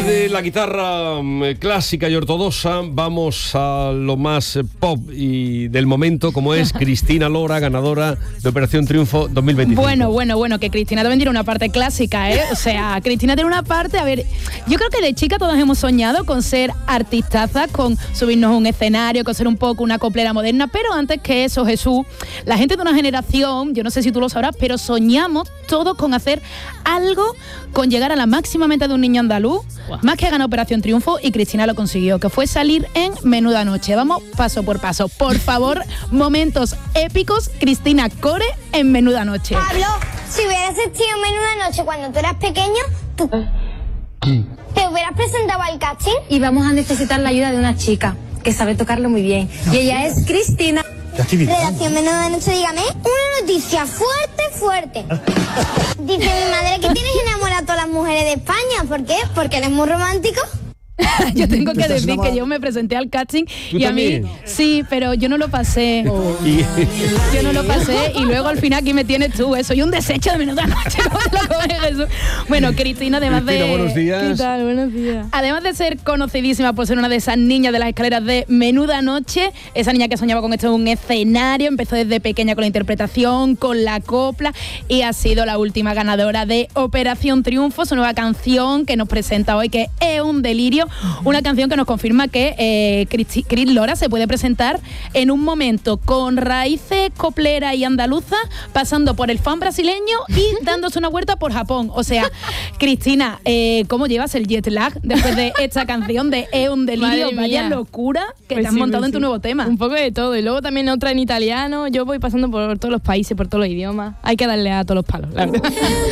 de la guitarra clásica y ortodoxa vamos a lo más pop y del momento, como es Cristina Lora, ganadora de Operación Triunfo 2025. Bueno, que Cristina también tiene una parte clásica, ¿eh? O sea, Cristina tiene una parte, a ver, yo creo que de chica todos hemos soñado con ser artistazas, con subirnos a un escenario, con ser un poco una coplera moderna, pero antes que eso, Jesús, la gente de una generación, yo no sé si tú lo sabrás, pero soñamos todos con hacer algo, con llegar a la máxima meta de un niño andaluz, más que ganar Operación Triunfo, y Cristina lo consiguió, que fue salir en Menuda Noche. Vamos paso por paso. Por favor, momentos épicos, Cristina Core en Menuda Noche. Pablo, si hubieras existido en Menuda Noche cuando tú eras pequeño, ¿tú te hubieras presentado al casting? Y vamos a necesitar la ayuda de una chica que sabe tocarlo muy bien. Y ella es Cristina. Redacción Menuda Noche, dígame. Una noticia fuerte. Dice mi madre que tienes enamorado a todas las mujeres de España. ¿Por qué? Porque eres muy romántico. Yo tengo que decir que yo me presenté al casting y a mí, sí, pero yo no lo pasé. Yo no lo pasé y luego al final aquí me tienes tú. Soy un desecho de Menuda Noche. Bueno, Cristina, además Cristina, buenos días. ¿Qué tal? Buenos días. Además de ser conocidísima por ser una de esas niñas de las escaleras de Menuda Noche, esa niña que soñaba con esto en un escenario, empezó desde pequeña con la interpretación, con la copla, y ha sido la última ganadora de Operación Triunfo, su nueva canción que nos presenta hoy, que es un delirio. Una canción que nos confirma que Cris Lora se puede presentar en un momento con raíces coplera y andaluza, pasando por el fan brasileño y dándose una vuelta por Japón. O sea, Cristina, ¿cómo llevas el jet lag después de esta canción de Es un delirio? Vaya locura que te has montado en tu nuevo tema. Un poco de todo. Y luego también otra en italiano. Yo voy pasando por todos los países, por todos los idiomas. Hay que darle a todos los palos, la verdad.